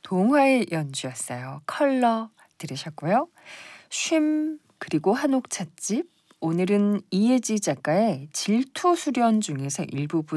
동화의 연주였어요. 컬러 들으셨고요. 쉼 그리고 한옥 찻집 오늘은 이혜지 작가의 질투 수련 중에서 일부분